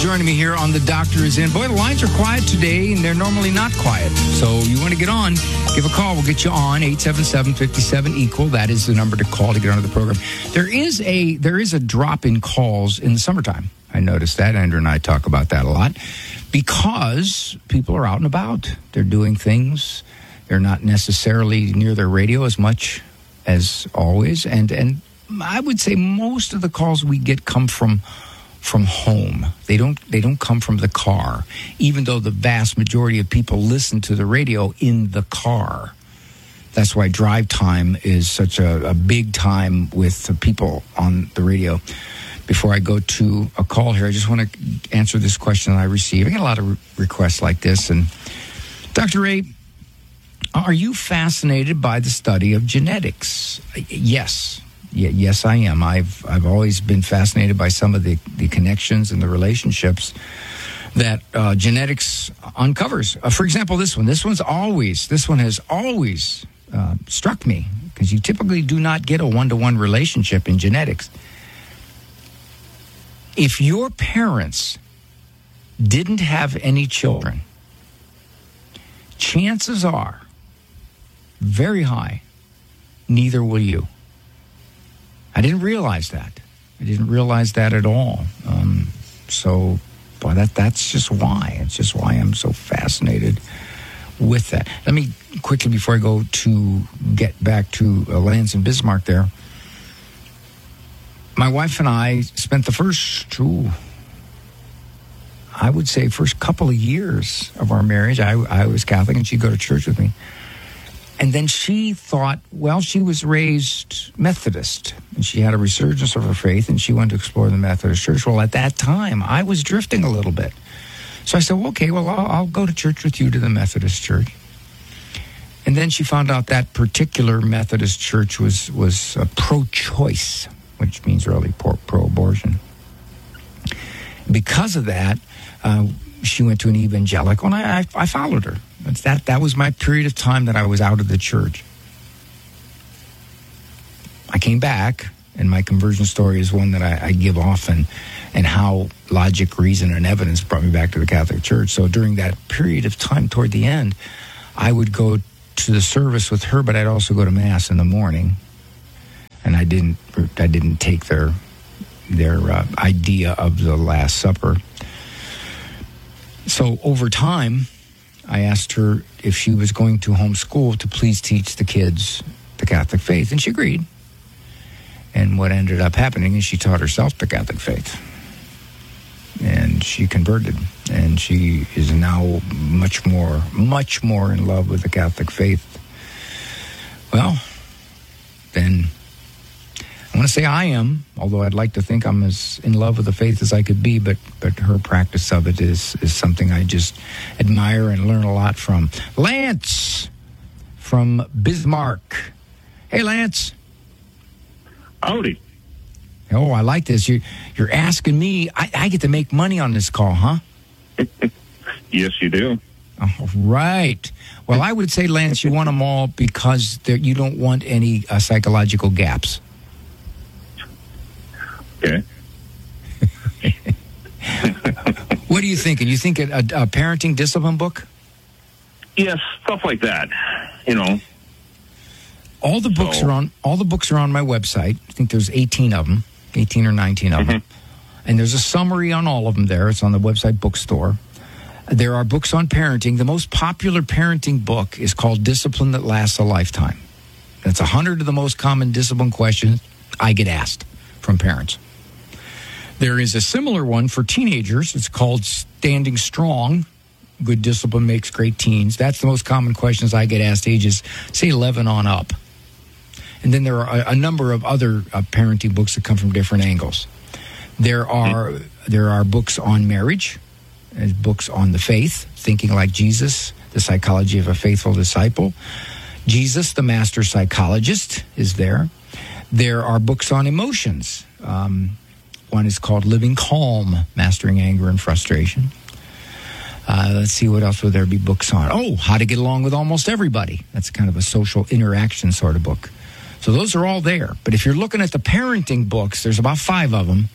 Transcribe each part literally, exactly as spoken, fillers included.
joining me here on The Doctor Is In. Boy, the lines are quiet today, and they're normally not quiet. So you want to get on, give a call. We'll get you on, eight seven seven, five seven, equal. That is the number to call to get onto the program. There is a there is a drop in calls in the summertime. I noticed that. Andrew and I talk about that a lot because people are out and about. They're doing things. They're not necessarily near their radio as much as always. And, and I would say most of the calls we get come from from home. They don't they don't come from the car, even though the vast majority of people listen to the radio in the car. That's why drive time is such a, a big time with the people on the radio. Before I go to a call here, I just want to answer this question that I received. I get a lot of re- requests like this. And Doctor Ray, are you fascinated by the study of genetics? Yes. Yeah, yes, I am. I've I've always been fascinated by some of the, the connections and the relationships that uh, genetics uncovers. Uh, for example, this one. This one's always, this one has always uh, struck me because you typically do not get a one-to-one relationship in genetics. If your parents didn't have any children, chances are, very high, neither will you. I didn't realize that. I didn't realize that at all. Um, so, boy, that that's just why. It's just why I'm so fascinated with that. Let me quickly, before I go to get back to uh, Lance and Bismarck there, my wife and I spent the first, ooh, I would say first couple of years of our marriage. I, I was Catholic and she'd go to church with me. And then she thought, well, she was raised Methodist, and she had a resurgence of her faith, and she wanted to explore the Methodist Church. Well, at that time, I was drifting a little bit. So I said, well, okay, well, I'll, I'll go to church with you to the Methodist Church. And then she found out that particular Methodist church was, was uh, pro-choice, which means really pro- pro-abortion. Because of that, uh, she went to an evangelical, and I, I, I followed her. That's that, that was my period of time that I was out of the church. I came back, and my conversion story is one that I, I give often, and how logic, reason, and evidence brought me back to the Catholic Church. So during that period of time toward the end, I would go to the service with her, but I'd also go to Mass in the morning. And I didn't I didn't take their, their uh, idea of the Last Supper. So over time, I asked her if she was going to homeschool to please teach the kids the Catholic faith, and she agreed. And what ended up happening is she taught herself the Catholic faith. And she converted, and she is now much more, much more in love with the Catholic faith. Well, then I want to say I am, although I'd like to think I'm as in love with the faith as I could be, but but her practice of it is, is something I just admire and learn a lot from. Lance from Bismarck. Hey, Lance. Howdy. Oh, I like this. You, you're asking me. I, I get to make money on this call, huh? Yes, you do. Oh, right. Well, I would say, Lance, you want them all because there, you don't want any uh, psychological gaps. Okay. What are you thinking? You think a, a, a parenting discipline book? Yes, stuff like that. You know. All the books so. are on. All the books are on my website. I think there's eighteen of them, eighteen or nineteen of mm-hmm. them, and there's a summary on all of them. There, it's on the website bookstore. There are books on parenting. The most popular parenting book is called Discipline That Lasts a Lifetime. That's a hundred of the most common discipline questions I get asked from parents. There is a similar one for teenagers. It's called Standing Strong. Good discipline makes great teens. That's the most common questions I get asked, ages, say, eleven on up. And then there are a, a number of other uh, parenting books that come from different angles. There are there are books on marriage, and books on the faith, Thinking Like Jesus, The Psychology of a Faithful Disciple. Jesus, the Master Psychologist, is there. There are books on emotions. Um, one is called Living Calm, Mastering Anger and Frustration. Uh, let's see, what else would there be books on? Oh, How to Get Along with Almost Everybody. That's kind of a social interaction sort of book. So those are all there. But if you're looking at the parenting books, there's about five of them.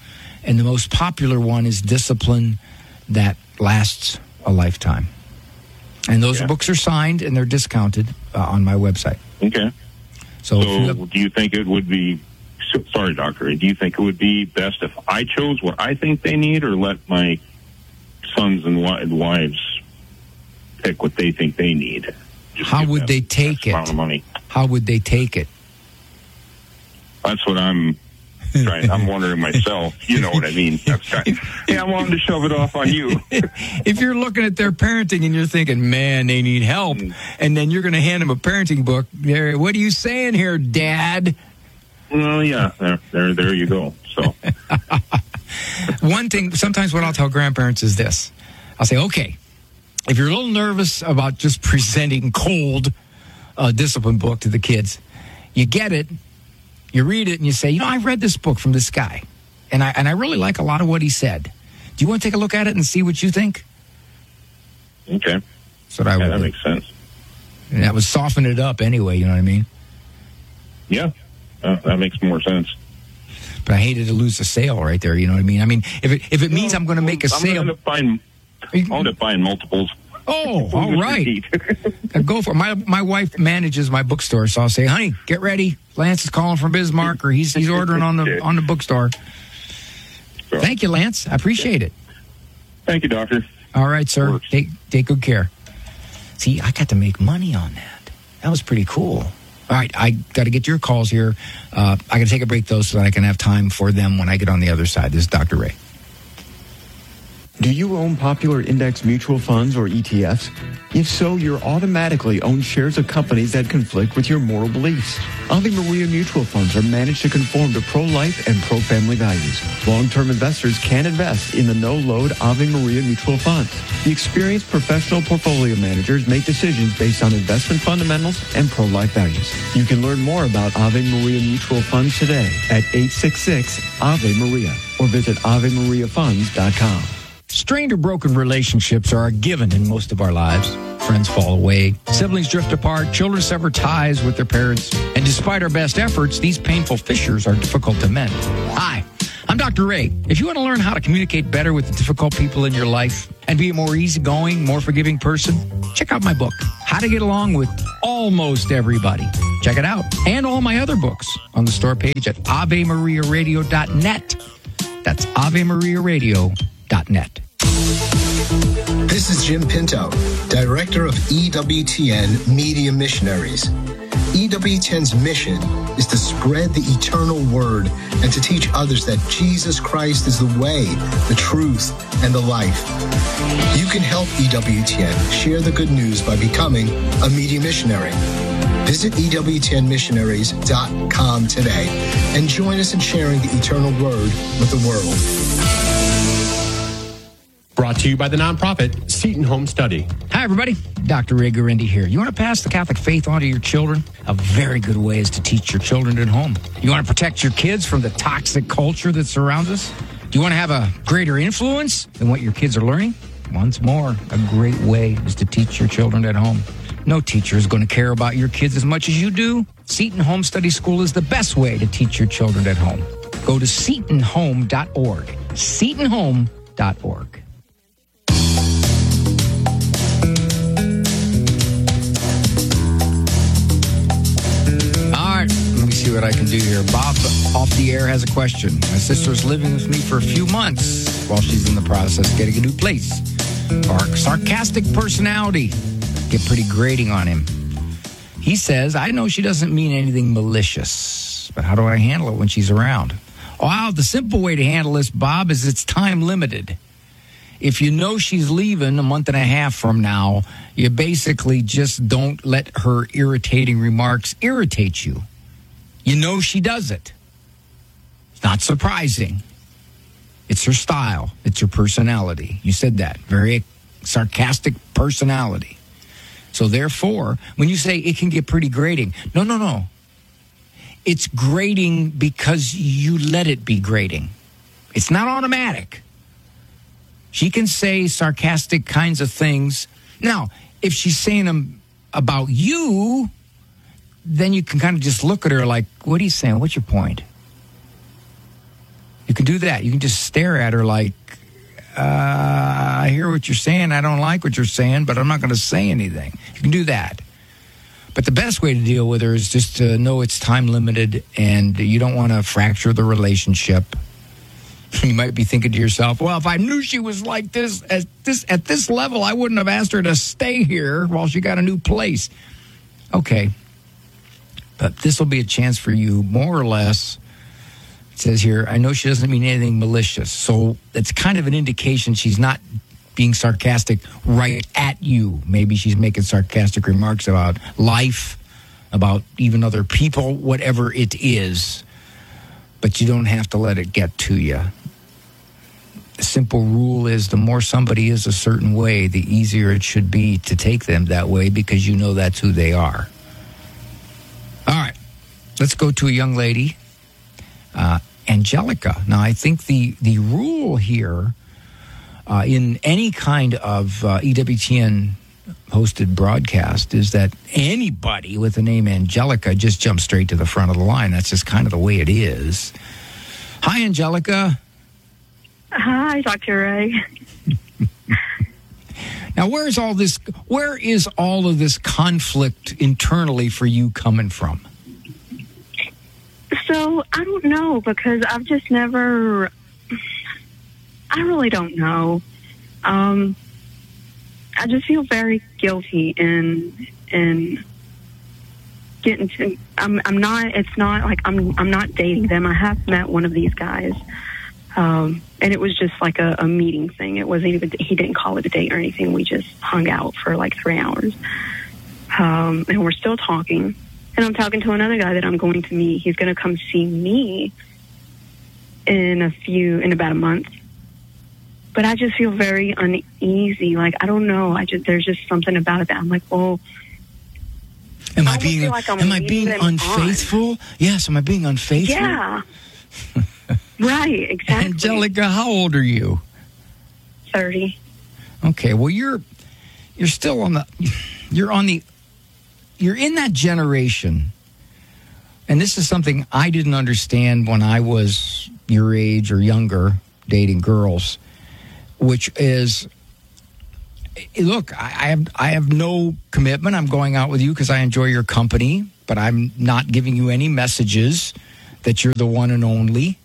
And the most popular one is Discipline That Lasts a Lifetime. And those yeah. books are signed and they're discounted uh, on my website. Okay. So, So, if you have, do you think it would be, so, sorry, Doctor, do you think it would be best if I chose what I think they need, or let my sons and wi- wives pick what they think they need? Just how give would them they take X amount it? of money. How would they take it? That's what I'm trying. I'm wondering myself. You know what I mean? That's kind of, yeah, I wanted to shove it off on you. If you're looking at their parenting and you're thinking, man, they need help, Mm. and then you're going to hand them a parenting book, there, what are you saying here, Dad? Well, yeah, there, there, there you go. So, One thing, sometimes what I'll tell grandparents is this. I'll say, okay, if you're a little nervous about just presenting cold uh, discipline book to the kids, you get it, you read it, and you say, you know, I read this book from this guy, and I and I really like a lot of what he said. Do you want to take a look at it and see what you think? okay, That's what I yeah, would that do. makes sense. And that would soften it up anyway, you know what I mean? Yeah, uh, that makes more sense. But I hated to lose the sale right there, you know what I mean? I mean, if it, if it means I'm going to make a I'm sale. going to find. I'll end up buying multiples. Oh, all right. Uh, Go for it. My my wife manages my bookstore, so I'll say, honey, get ready. Lance is calling from Bismarck, or he's he's ordering on the on the bookstore. So, Thank you, Lance. I appreciate it. Thank you, Doctor. All right, sir. Works. Take take good care. See, I got to make money on that. That was pretty cool. All right, I got to get your calls here. Uh, I got to take a break, though, so that I can have time for them when I get on the other side. This is Doctor Ray. Do you own popular index mutual funds or E T Fs? If so, you're automatically own shares of companies that conflict with your moral beliefs. Ave Maria mutual funds are managed to conform to pro-life and pro-family values. Long-term investors can invest in the no-load Ave Maria mutual funds. The experienced professional portfolio managers make decisions based on investment fundamentals and pro-life values. You can learn more about Ave Maria mutual funds today at eight six six Ave Maria or visit ave maria funds dot com. Strained or broken relationships are a given in most of our lives. Friends fall away, siblings drift apart, children sever ties with their parents, and despite our best efforts, these painful fissures are difficult to mend. Hi, I'm Doctor Ray. If you want to learn how to communicate better with the difficult people in your life and be a more easygoing, more forgiving person, check out my book, How to Get Along with Almost Everybody. Check it out. And all my other books on the store page at ave maria radio dot net. That's ave maria radio dot net. This is Jim Pinto, Director of E W T N Media Missionaries. E W T N's mission is to spread the eternal word and to teach others that Jesus Christ is the way, the truth, and the life. You can help E W T N share the good news by becoming a media missionary. Visit E W T N missionaries dot com today and join us in sharing the eternal word with the world. Brought to you by the nonprofit Seton Home Study. Hi, everybody. Doctor Ray Guarendi here. You want to pass the Catholic faith on to your children? A very good way is to teach your children at home. You want to protect your kids from the toxic culture that surrounds us? Do you want to have a greater influence than what your kids are learning? Once more, a great way is to teach your children at home. No teacher is going to care about your kids as much as you do. Seton Home Study School is the best way to teach your children at home. Go to seton home dot org. seton home dot org. See what I can do here. Bob off the air has a question. My sister's living with me for a few months while she's in the process of getting a new place. Our sarcastic personality get pretty grating on him. He says, I know she doesn't mean anything malicious, but how do I handle it when she's around? Well, the simple way to handle this, Bob, is it's time limited. If you know she's leaving a month and a half from now, you basically just don't let her irritating remarks irritate you. You know she does it. It's not surprising. It's her style. It's her personality. You said that. Very sarcastic personality. So therefore, when you say it can get pretty grating, no, no, no. It's grating because you let it be grating. It's not automatic. She can say sarcastic kinds of things. Now, if she's saying them about you, then you can kind of just look at her like, what are you saying? What's your point? You can do that. You can just stare at her like, uh, I hear what you're saying. I don't like what you're saying, but I'm not going to say anything. You can do that. But the best way to deal with her is just to know it's time limited and you don't want to fracture the relationship. You might be thinking to yourself, well, if I knew she was like this at this at this level, I wouldn't have asked her to stay here while she got a new place. Okay. But this will be a chance for you, more or less. It says here, I know she doesn't mean anything malicious. So it's kind of an indication she's not being sarcastic right at you. Maybe she's making sarcastic remarks about life, about even other people, whatever it is. But you don't have to let it get to you. The simple rule is the more somebody is a certain way, the easier it should be to take them that way because you know that's who they are. All right, let's go to a young lady, uh, Angelica. Now, I think the, the rule here uh, in any kind of uh, E W T N hosted broadcast is that anybody with the name Angelica just jumps straight to the front of the line. That's just kind of the way it is. Hi, Angelica. Hi, Doctor Ray. Now, where's all this? Where is all of this conflict internally for you coming from? So I don't know because I've just never. I really don't know. Um, I just feel very guilty in in getting to. I'm. I'm not. It's not like I'm. I'm not dating them. I have met one of these guys, um, and it was just like a, a meeting thing. It wasn't even. He didn't call it a date or anything. We just hung out for like three hours, um, and we're still talking. And I'm talking to another guy that I'm going to meet. He's going to come see me in a few in about a month. But I just feel very uneasy. Like, I don't know. I just there's just something about it that I'm like, well, am I, I being feel like I'm am I being unfaithful? On. Yes, am I being unfaithful? Yeah. Right, exactly. Angelica, how old are you? thirty. Okay, well you're you're still on the you're on the you're in that generation. And this is something I didn't understand when I was your age or younger dating girls. Which is, look, I have I have no commitment. I'm going out with you because I enjoy your company, but I'm not giving you any messages that you're the one and only.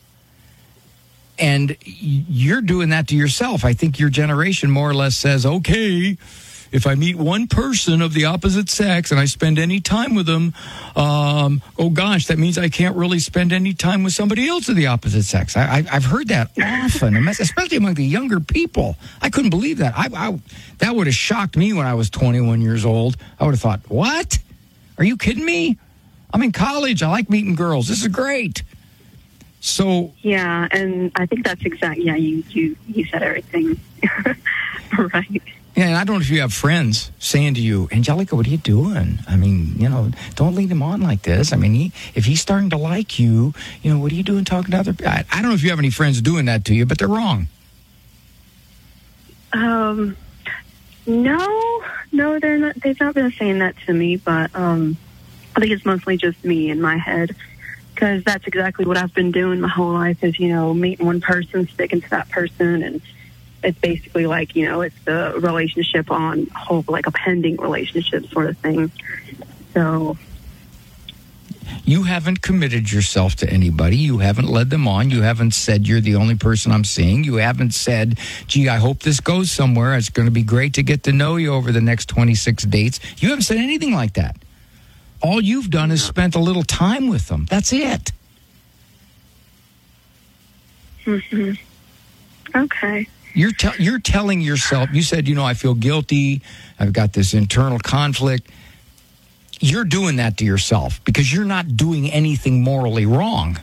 And you're doing that to yourself. I think your generation more or less says, okay, if I meet one person of the opposite sex and I spend any time with them, um, oh gosh, that means I can't really spend any time with somebody else of the opposite sex. I, I, I've heard that often, especially among the younger people. I couldn't believe that. I, I, that would have shocked me when I was twenty-one years old. I would have thought, what? Are you kidding me? I'm in college. I like meeting girls. This is great. So yeah, and I think that's exactly, yeah, you, you, you said everything. Right. Yeah, and I don't know if you have friends saying to you, Angelica, what are you doing? I mean, you know, don't lead him on like this. I mean, he, if he's starting to like you, you know, what are you doing talking to other people? I, I don't know if you have any friends doing that to you, but they're wrong. Um, no, no, they're not. They've not been saying that to me, but um, I think it's mostly just me in my head because that's exactly what I've been doing my whole life is, you know, meeting one person, sticking to that person, and it's basically like, you know, it's the relationship on hold, like a pending relationship sort of thing. So you haven't committed yourself to anybody. You haven't led them on. You haven't said you're the only person I'm seeing. You haven't said, gee, I hope this goes somewhere. It's going to be great to get to know you over the next twenty-six dates. You haven't said anything like that. All you've done is spent a little time with them. That's it. Mm-hmm. Okay. You're te- you're telling yourself, you said, you know, I feel guilty. I've got this internal conflict. You're doing that to yourself because you're not doing anything morally wrong.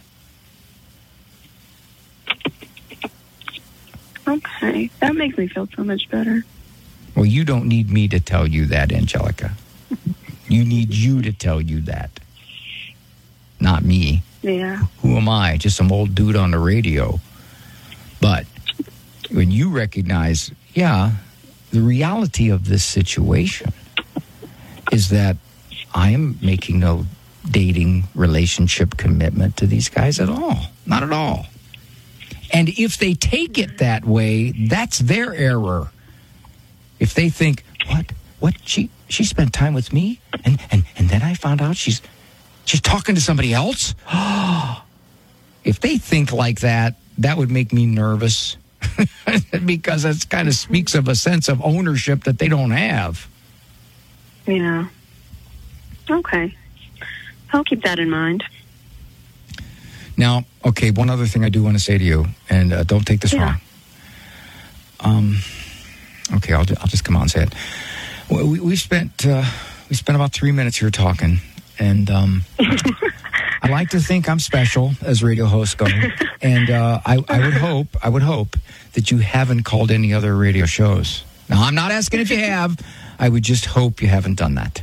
Okay. That makes me feel so much better. Well, you don't need me to tell you that, Angelica. You need you to tell you that. Not me. Yeah. Who am I? Just some old dude on the radio. But when you recognize, yeah, the reality of this situation is that I am making no dating relationship commitment to these guys at all. Not at all. And if they take it that way, that's their error. If they think, what? What? She she spent time with me? And and, and then I found out she's she's talking to somebody else? If they think like that, that would make me nervous. Because it kind of speaks of a sense of ownership that they don't have. Yeah. Okay. I'll keep that in mind. Now, okay, one other thing I do want to say to you, and uh, don't take this Yeah. wrong. Um, okay, I'll, I'll just come on and say it. We, we spent uh, we spent about three minutes here talking, and um, I like to think I'm special as radio hosts go, and uh, I, I would hope I would hope that you haven't called any other radio shows. Now, I'm not asking if you have. I would just hope you haven't done that.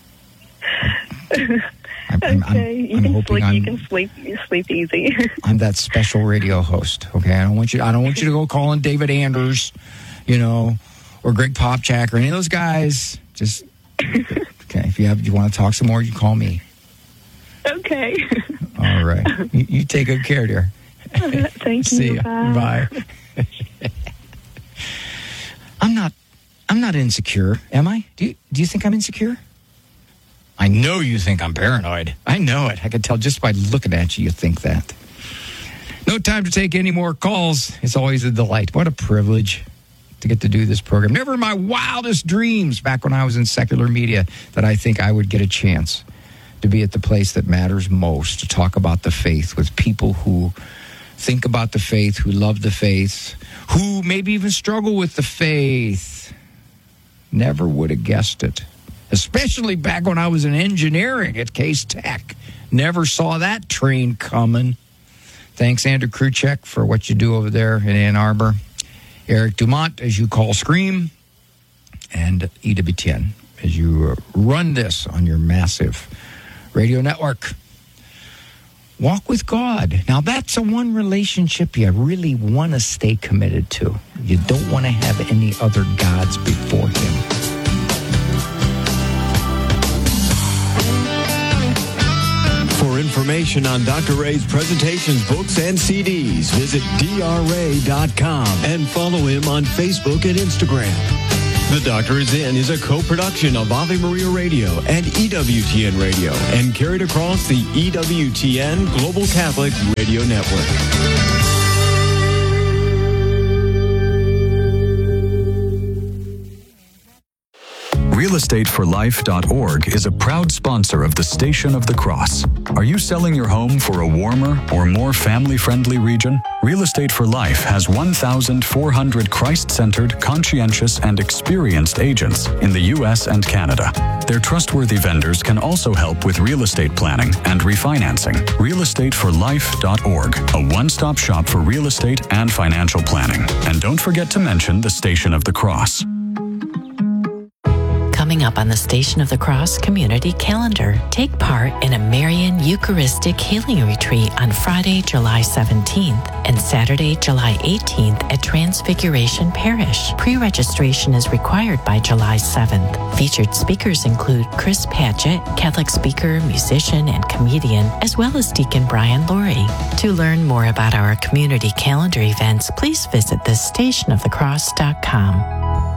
I'm, I'm, Okay, I'm, you I'm can hoping sleep. I'm, You can sleep. You sleep easy. I'm that special radio host. Okay, I don't want you. I don't want you to go calling David Anders, you know, or Greg Popchak or any of those guys. Just okay. If you have, you want to talk some more, you call me. Okay. All right. You, you take good care, dear. Thank you. See ya. Bye. Bye. I'm not. I'm not insecure, am I? Do you, do you think I'm insecure? I know you think I'm paranoid. I know it. I can tell just by looking at you, you think that. No time to take any more calls. It's always a delight. What a privilege to get to do this program. Never in my wildest dreams, back when I was in secular media, that I think I would get a chance to be at the place that matters most, to talk about the faith with people who think about the faith, who love the faith, who maybe even struggle with the faith. Never would have guessed it. Especially back when I was in engineering at Case Tech. Never saw that train coming. Thanks, Andrew Kruchek, for what you do over there in Ann Arbor. Eric Dumont, as you call Scream. And E W T N, as you run this on your massive radio network. Walk with God. Now, that's a one relationship you really want to stay committed to. You don't want to have any other gods before Him. For information on Doctor Ray's presentations, books, and C Ds, visit D R ray dot com and follow him on Facebook and Instagram. The Doctor Is In is a co-production of Ave Maria Radio and E W T N Radio and carried across the E W T N Global Catholic Radio Network. real estate for life dot org is a proud sponsor of the Station of the Cross. Are you selling your home for a warmer or more family-friendly region? Real Estate for Life has one thousand four hundred Christ-centered, conscientious, and experienced agents in the U S and Canada. Their trustworthy vendors can also help with real estate planning and refinancing. real estate for life dot org, a one-stop shop for real estate and financial planning. And don't forget to mention the Station of the Cross. Coming up on the Station of the Cross Community Calendar, take part in a Marian Eucharistic Healing Retreat on Friday, July seventeenth and Saturday, July eighteenth at Transfiguration Parish. Pre-registration is required by July seventh. Featured speakers include Chris Patchett, Catholic speaker, musician, and comedian, as well as Deacon Brian Laurie. To learn more about our community calendar events, please visit the station of the cross dot com.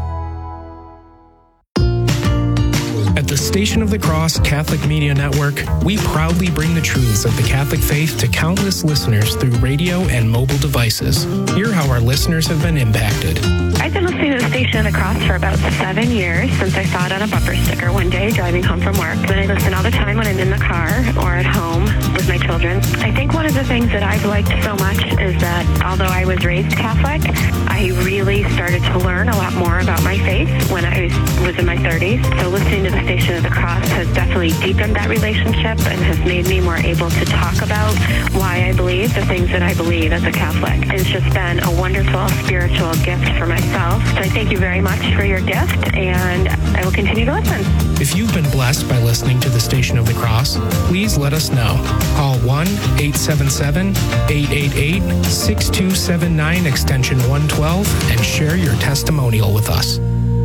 At the Station of the Cross Catholic Media Network, we proudly bring the truths of the Catholic faith to countless listeners through radio and mobile devices. Hear how our listeners have been impacted. I've been listening to the Station of the Cross for about seven years since I saw it on a bumper sticker one day driving home from work. Then I listen all the time when I'm in the car or at home with my children. I think one of the things that I've liked so much is that although I was raised Catholic, I really started to learn a lot more about my faith when I was in my thirties. So listening to the Station of the Cross has definitely deepened that relationship and has made me more able to talk about why I believe the things that I believe as a Catholic. It's just been a wonderful spiritual gift for myself. So I thank you very much for your gift, and I will continue to listen. If you've been blessed by listening to the Station of the Cross, please let us know. Call one eight seven seven, eight eight eight, six two seven nine extension one twelve and share your testimonial with us.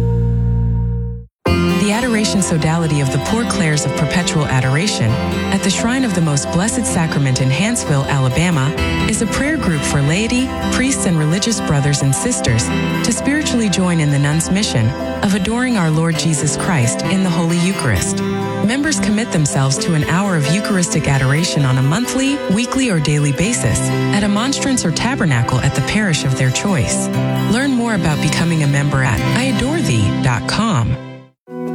The Adoration Sodality of the Poor Clares of Perpetual Adoration at the Shrine of the Most Blessed Sacrament in Hanceville, Alabama, is a prayer group for laity, priests, and religious brothers and sisters to spiritually join in the nuns' mission of adoring our Lord Jesus Christ in the Holy Eucharist. Members commit themselves to an hour of Eucharistic adoration on a monthly, weekly, or daily basis at a monstrance or tabernacle at the parish of their choice. Learn more about becoming a member at I adore thee dot com.